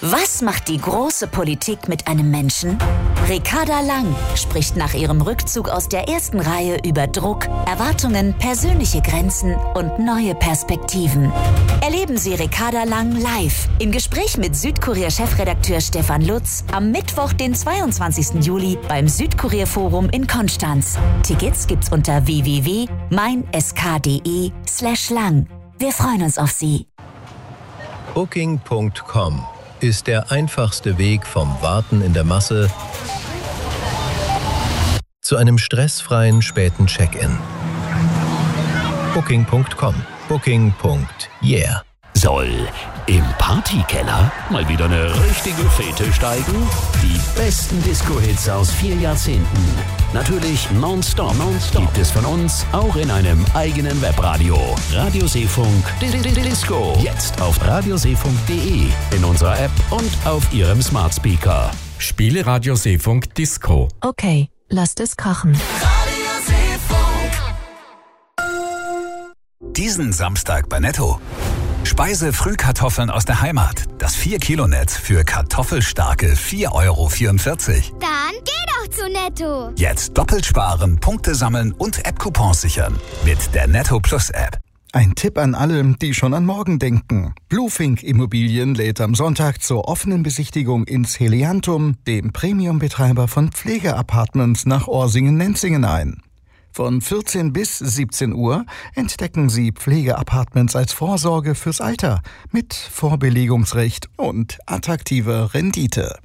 Was macht die große Politik mit einem Menschen? Ricarda Lang spricht nach ihrem Rückzug aus der ersten Reihe über Druck, Erwartungen, persönliche Grenzen und neue Perspektiven. Erleben Sie Ricarda Lang live im Gespräch mit Südkurier-Chefredakteur Stefan Lutz am Mittwoch, den 22. Juli beim Südkurier-Forum in Konstanz. Tickets gibt's unter www.meinsk.de/lang. Wir freuen uns auf Sie. Booking.com ist der einfachste Weg vom Warten in der Masse zu einem stressfreien späten Check-in. Booking.com. Booking.yeah. Soll im Partykeller mal wieder eine richtige Fete steigen? Die besten Disco-Hits aus 4 Jahrzehnten. Natürlich nonstop gibt es von uns auch in einem eigenen Webradio. Radioseefunk Disco. Jetzt auf radioseefunk.de, in unserer App und auf Ihrem Smart Speaker. Spiele Radioseefunk Disco. Okay, lasst es krachen. Diesen Samstag bei Netto. Speise-Frühkartoffeln aus der Heimat. Das 4-Kilo-Netz für kartoffelstarke 4,44 €. Dann geh doch zu Netto. Jetzt doppelt sparen, Punkte sammeln und App-Coupons sichern. Mit der Netto Plus App. Ein Tipp an alle, die schon an morgen denken. Bluefink Immobilien lädt am Sonntag zur offenen Besichtigung ins Heliantum, dem Premium-Betreiber von Pflegeapartments nach Orsingen-Nenzingen ein. Von 14 bis 17 Uhr entdecken Sie Pflegeapartments als Vorsorge fürs Alter mit Vorbelegungsrecht und attraktiver Rendite.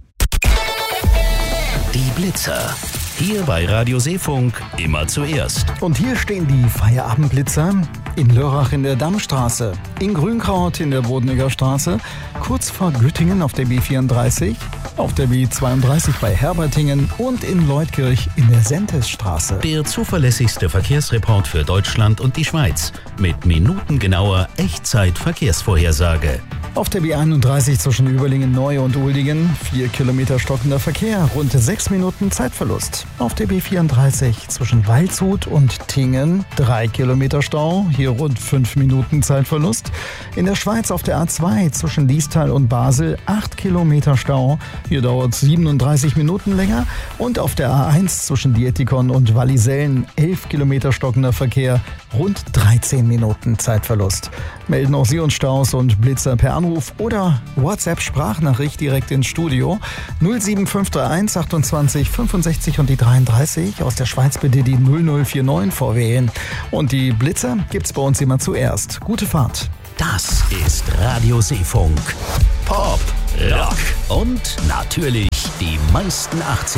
Die Blitzer. Hier bei Radioseefunk immer zuerst. Und hier stehen die Feierabendblitzer in Lörrach in der Dammstraße, in Grünkraut in der Bodeniger Straße, kurz vor Güttingen auf der B34, auf der B32 bei Herbertingen und in Leutkirch in der Sentesstraße. Der zuverlässigste Verkehrsreport für Deutschland und die Schweiz mit minutengenauer Echtzeit-Verkehrsvorhersage. Auf der B31 zwischen Überlingen Neu und Uldingen 4 Kilometer stockender Verkehr, rund 6 Minuten Zeitverlust. Auf der B34 zwischen Waldshut und Tingen 3 Kilometer Stau, hier rund 5 Minuten Zeitverlust. In der Schweiz auf der A2 zwischen Liestal und Basel 8 Kilometer Stau, hier dauert es 37 Minuten länger. Und auf der A1 zwischen Dietikon und Wallisellen 11 Kilometer stockender Verkehr, rund 13 Minuten Zeitverlust. Melden auch Sie uns Staus und Blitzer per Anruf oder WhatsApp-Sprachnachricht direkt ins Studio 07531 28 65 und die 33. Aus der Schweiz bitte die 0049 vorwählen. Und die Blitzer gibt's bei uns immer zuerst. Gute Fahrt. Das ist Radioseefunk. Pop, Rock und natürlich die meisten 80er.